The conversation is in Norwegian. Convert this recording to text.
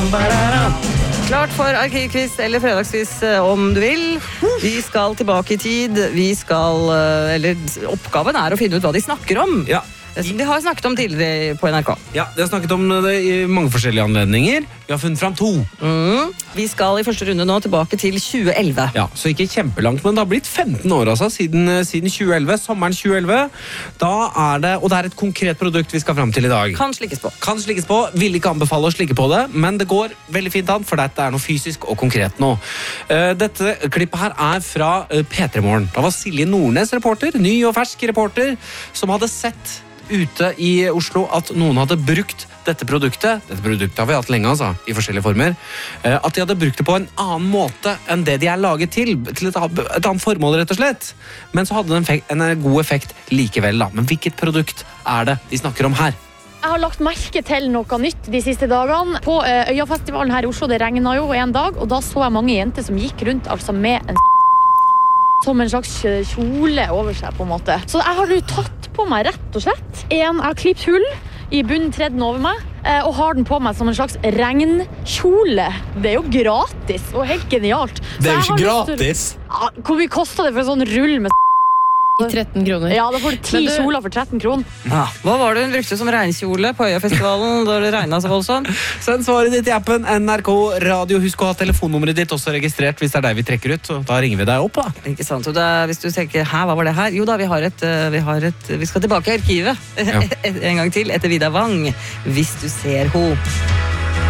Klart for arkivquiz eller fredagsquiz om du vil. Vi skal tilbake i tid. Oppgaven er å finne ut hva de snakker om. Ja. Som de har snakket om tidligere på NRK. Ja, de har snakket om det i mange forskjellige anledninger. Vi har funnet fram 2. Vi skal i første runde nå tilbake til 2011. Ja, så ikke kjempelangt, men det har blitt 15 år altså, siden 2011, sommeren 2011. Og det er et konkret produkt vi skal fram til i dag. Kan slikkes på. Vil ikke anbefale å slikke på det, men det går veldig fint an, for dette er noe fysisk og konkret nå. Dette klippet her er fra P3 Morgen. Da var Silje Nordnes reporter, ny og fersk reporter, som hadde sett ute i Oslo at noen hadde brukt dette produktet har vi hatt lenge altså, i forskjellige former, at de hadde brukt det på en annen måte enn det de er laget til et annet formål rett og slett, men så hadde det en god effekt likevel da. Men hvilket produkt er det de snakker om her? Jeg har lagt merke til noe nytt de siste dagene. På Øyafestivalen her i Oslo, det regnet jo en dag, og da så jeg mange jenter som gikk rundt altså med som en slags kjole over seg på en måte. Så jeg har jo tatt på meg rett og slett jeg har klippet hull i bunnen, tredd den over meg, og har den på meg som en slags regnkjole. Det er jo gratis og helt genialt. Det er jo ikke gratis. Hvor mye kostet det for en sånn rull med I 13 kroner. Ja, da får du 10 kjoler for 13 kroner. Ja. Hva var det hun brukte som regnkjole på Øyafestivalen da det regnet så voldsomt? Send svaret ditt i appen NRK Radio. Husk å ha telefonnummeret ditt også registrert hvis det er deg vi trekker ut, så da ringer vi deg opp da. Ikke sant, og hvis du tenker, hva var det her? Jo da, vi skal tilbake i arkivet en gang til etter Vida Wang, hvis du ser ho.